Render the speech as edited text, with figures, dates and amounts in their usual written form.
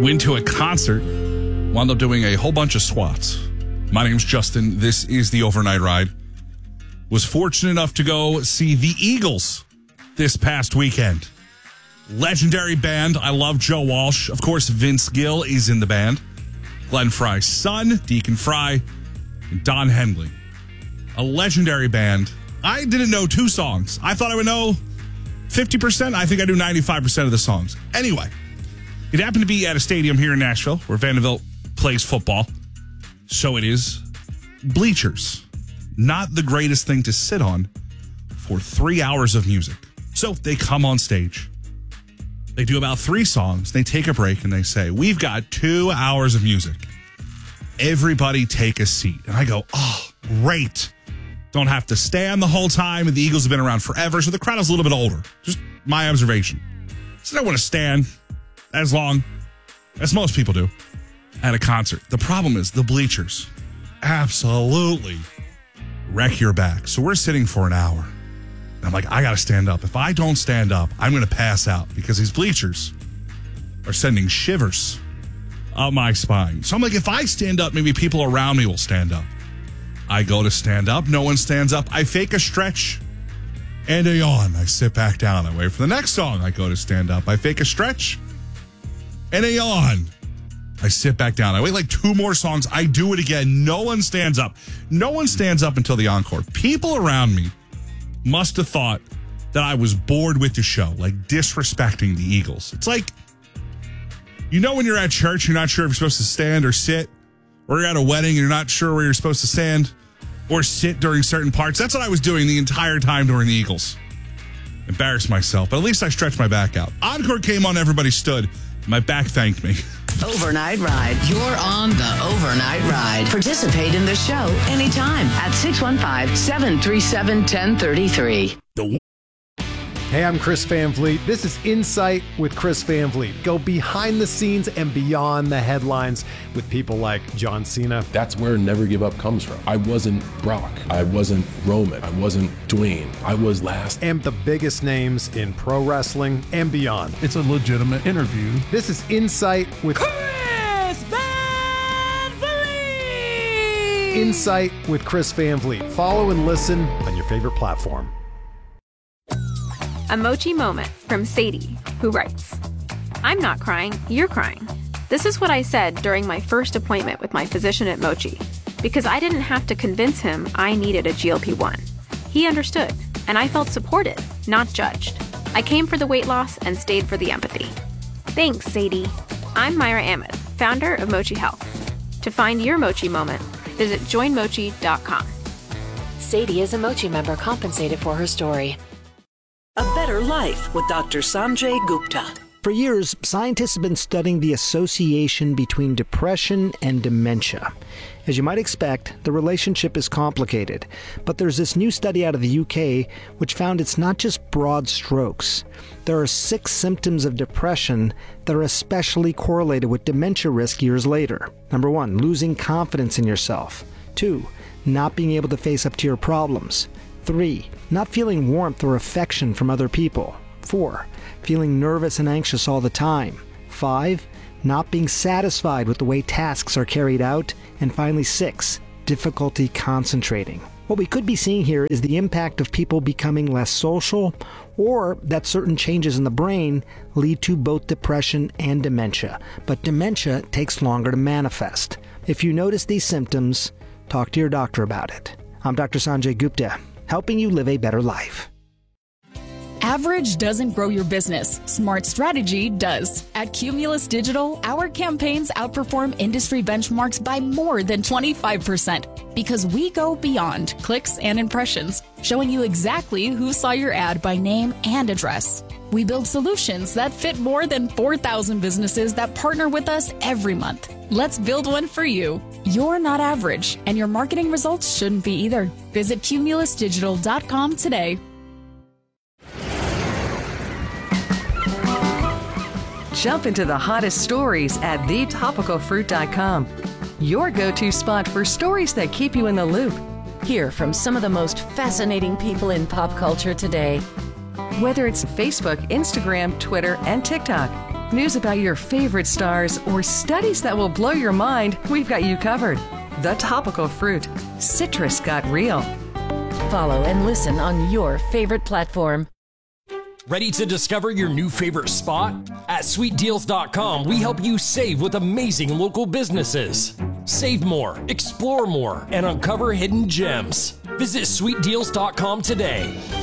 Went to a concert, wound up doing a whole bunch of squats. My name's Justin. This is the Overnight Ride. Was fortunate enough to go see the Eagles this past weekend. Legendary band. I love Joe Walsh. Of course, Vince Gill is in the band. Glenn Fry's son, Deacon Fry, and Don Henley. A legendary band. I didn't know 2 songs. I thought I would know 50%. I think I knew 95% of the songs. Anyway, it happened to be at a stadium here in Nashville where Vanderbilt plays football. So it is bleachers. Not the greatest thing to sit on for 3 hours of music. So they come on stage. They do about 3 songs. They take a break and they say, we've got 2 hours of music. Everybody take a seat. And I go, oh, great. Don't have to stand the whole time. And the Eagles have been around forever. So the crowd is a little bit older. Just my observation. So I don't want to stand as long as most people do at a concert. The problem is the bleachers absolutely wreck your back. So we're sitting for an hour. And I'm like, I got to stand up. If I don't stand up, I'm going to pass out because these bleachers are sending shivers up my spine. So I'm like, if I stand up, maybe people around me will stand up. I go to stand up. No one stands up. I fake a stretch and a yawn. I sit back down. I wait for the next song. I go to stand up. I fake a stretch and a yawn. I sit back down. I wait like 2 more songs. I do it again. No one stands up. No one stands up until the encore. People around me must have thought that I was bored with the show, like disrespecting the Eagles. It's like, you know, when you're at church, you're not sure if you're supposed to stand or sit, or you're at a wedding and you're not sure where you're supposed to stand or sit during certain parts. That's what I was doing the entire time during the Eagles. Embarrassed myself, but at least I stretched my back out. Encore came on, everybody stood. My back thanked me. Overnight Ride. You're on the Overnight Ride. Participate in the show anytime at 615-737-1033. Hey, I'm Chris Van Vliet. This is Insight with Chris Van Vliet. Go behind the scenes and beyond the headlines with people like John Cena. That's where Never Give Up comes from. I wasn't Brock. I wasn't Roman. I wasn't Dwayne. I was last. And the biggest names in pro wrestling and beyond. It's a legitimate interview. This is Insight with Chris Van Vliet. Insight with Chris Van Vliet. Follow and listen on your favorite platform. A Mochi moment from Sadie, who writes, I'm not crying, you're crying. This is what I said during my first appointment with my physician at Mochi, because I didn't have to convince him I needed a GLP-1. He understood, and I felt supported, not judged. I came for the weight loss and stayed for the empathy. Thanks, Sadie. I'm Myra Ahmed, founder of Mochi Health. To find your Mochi moment, visit joinmochi.com. Sadie is a Mochi member compensated for her story. A Better Life with Dr. Sanjay Gupta. For years, scientists have been studying the association between depression and dementia. As you might expect, the relationship is complicated, but there's this new study out of the UK which found it's not just broad strokes. There are 6 symptoms of depression that are especially correlated with dementia risk years later. Number 1, losing confidence in yourself. 2, not being able to face up to your problems. 3, not feeling warmth or affection from other people. 4, feeling nervous and anxious all the time. 5, not being satisfied with the way tasks are carried out. And finally 6, difficulty concentrating. What we could be seeing here is the impact of people becoming less social, or that certain changes in the brain lead to both depression and dementia. But dementia takes longer to manifest. If you notice these symptoms, talk to your doctor about it. I'm Dr. Sanjay Gupta, helping you live a better life. Average doesn't grow your business. Smart strategy does. At Cumulus Digital, our campaigns outperform industry benchmarks by more than 25% because we go beyond clicks and impressions, showing you exactly who saw your ad by name and address. We build solutions that fit more than 4,000 businesses that partner with us every month. Let's build one for you. You're not average, and your marketing results shouldn't be either. Visit cumulusdigital.com today. Jump into the hottest stories at thetopicalfruit.com. Your go-to spot for stories that keep you in the loop. Hear from some of the most fascinating people in pop culture today. Whether it's Facebook, Instagram, Twitter, and TikTok, news about your favorite stars, or studies that will blow your mind, we've got you covered. The Topical Fruit. Citrus got real. Follow and listen on your favorite platform. Ready to discover your new favorite spot? At sweetdeals.com, we help you save with amazing local businesses. Save more, explore more, and uncover hidden gems. Visit sweetdeals.com today.